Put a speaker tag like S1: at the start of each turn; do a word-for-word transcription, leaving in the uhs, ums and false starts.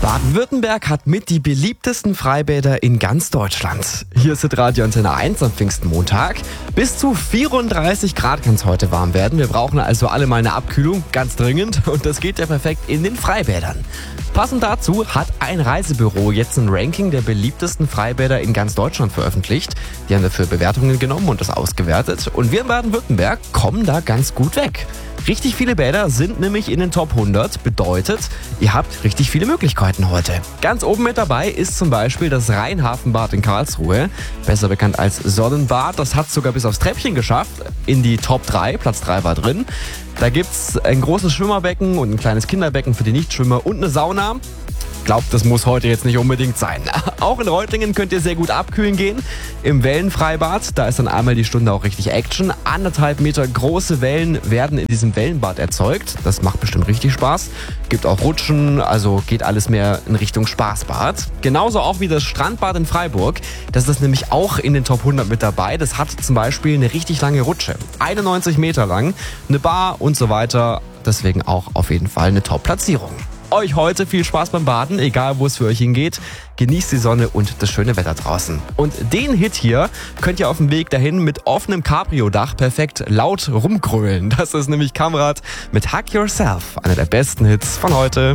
S1: Baden-Württemberg hat mit die beliebtesten Freibäder in ganz Deutschland. Hier ist Radio Antenne eins am Pfingstmontag. Bis zu vierunddreißig Grad kann es heute warm werden. Wir brauchen also alle mal eine Abkühlung, ganz dringend. Und das geht ja perfekt in den Freibädern. Passend dazu hat ein Reisebüro jetzt ein Ranking der beliebtesten Freibäder in ganz Deutschland veröffentlicht. Die haben dafür Bewertungen genommen und das ausgewertet. Und wir in Baden-Württemberg kommen da ganz gut weg. Richtig viele Bäder sind nämlich in den Top hundert. Bedeutet, ihr habt richtig viele Möglichkeiten heute. Ganz oben mit dabei ist zum Beispiel das Rheinhafenbad in Karlsruhe. Besser bekannt als Sonnenbad. Das hat sogar bis aufs Treppchen geschafft. In die Top drei. Platz drei war drin. Da gibt's ein großes Schwimmerbecken und ein kleines Kinderbecken für die Nichtschwimmer und eine Sauna. Glaubt, das muss heute jetzt nicht unbedingt sein. Auch in Reutlingen könnt ihr sehr gut abkühlen gehen. Im Wellenfreibad, da ist dann einmal die Stunde auch richtig Action. Anderthalb Meter große Wellen werden in diesem Wellenbad erzeugt. Das macht bestimmt richtig Spaß. Gibt auch Rutschen, also geht alles mehr in Richtung Spaßbad. Genauso auch wie das Strandbad in Freiburg. Das ist nämlich auch in den Top hundert mit dabei. Das hat zum Beispiel eine richtig lange Rutsche. einundneunzig Meter lang, eine Bar und so weiter. Deswegen auch auf jeden Fall eine Top-Platzierung. Euch heute viel Spaß beim Baden, egal wo es für euch hingeht. Genießt die Sonne und das schöne Wetter draußen. Und den Hit hier könnt ihr auf dem Weg dahin mit offenem Cabrio-Dach perfekt laut rumgrölen. Das ist nämlich Kamrat mit Hug Yourself, einer der besten Hits von heute.